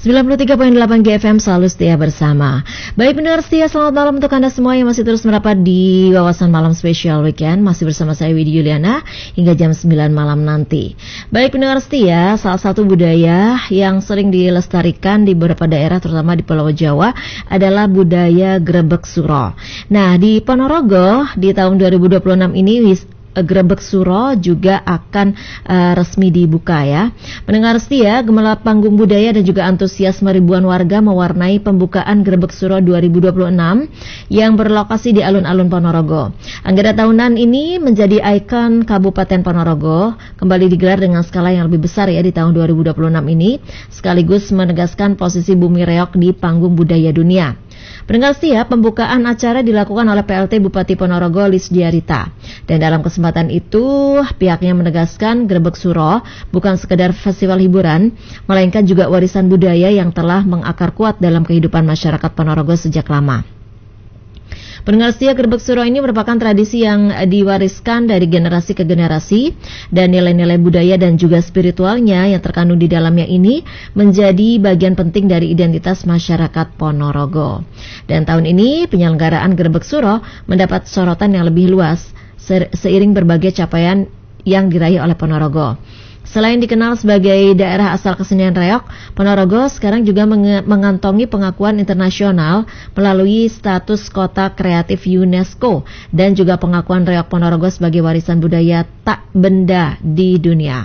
93.8 GFM selalu setia bersama. Baik pendengar setia, selamat malam untuk Anda semua yang masih terus merapat di wawasan malam spesial weekend. Masih bersama saya Widi Yuliana hingga jam 9 malam nanti. Baik pendengar setia, salah satu budaya yang sering dilestarikan di beberapa daerah terutama di Pulau Jawa adalah budaya Grebeg Suro. Nah, di Ponorogo di tahun 2026 ini Grebeg Suro juga akan resmi dibuka ya. Pendengar setia, gemerlap panggung budaya dan juga antusiasme ribuan warga mewarnai pembukaan Grebeg Suro 2026 yang berlokasi di alun-alun Ponorogo. Agenda tahunan ini menjadi ikon Kabupaten Ponorogo, kembali digelar dengan skala yang lebih besar ya di tahun 2026 ini, sekaligus menegaskan posisi Bumi Reog di panggung budaya dunia. Pendengar setia, pembukaan acara dilakukan oleh PLT Bupati Ponorogo Lisdiarita. Dan dalam kesempatan itu, pihaknya menegaskan Grebeg Suro bukan sekedar festival hiburan, melainkan juga warisan budaya yang telah mengakar kuat dalam kehidupan masyarakat Ponorogo sejak lama. Pendengar setia, Grebeg Suro ini merupakan tradisi yang diwariskan dari generasi ke generasi, dan nilai-nilai budaya dan juga spiritualnya yang terkandung di dalamnya ini menjadi bagian penting dari identitas masyarakat Ponorogo. Dan tahun ini penyelenggaraan Grebeg Suro mendapat sorotan yang lebih luas seiring berbagai capaian yang diraih oleh Ponorogo. Selain dikenal sebagai daerah asal kesenian reog, Ponorogo sekarang juga mengantongi pengakuan internasional melalui status kota kreatif UNESCO dan juga pengakuan reog Ponorogo sebagai warisan budaya tak benda di dunia.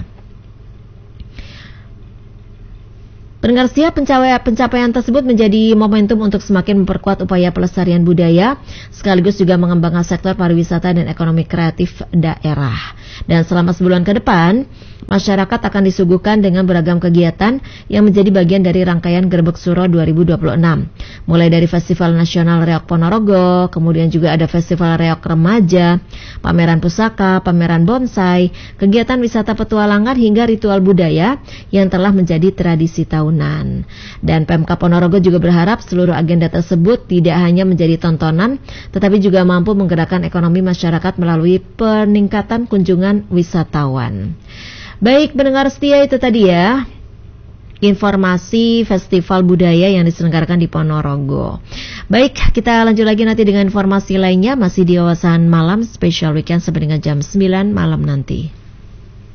Pendengar setia, pencapaian tersebut menjadi momentum untuk semakin memperkuat upaya pelestarian budaya, sekaligus juga mengembangkan sektor pariwisata dan ekonomi kreatif daerah. Dan selama sebulan ke depan, masyarakat akan disuguhkan dengan beragam kegiatan yang menjadi bagian dari rangkaian Grebeg Suro 2026. Mulai dari Festival Nasional Reog Ponorogo, kemudian juga ada Festival Reog Remaja, pameran pusaka, pameran bonsai, kegiatan wisata petualangan hingga ritual budaya yang telah menjadi tradisi tahunan. Dan Pemkab Ponorogo juga berharap seluruh agenda tersebut tidak hanya menjadi tontonan, tetapi juga mampu menggerakkan ekonomi masyarakat melalui peningkatan kunjungan wisatawan. Baik pendengar setia, itu tadi ya informasi festival budaya yang diselenggarakan di Ponorogo. Baik, kita lanjut lagi nanti dengan informasi lainnya masih di wawasan malam spesial weekend sampai dengan jam 9 malam nanti.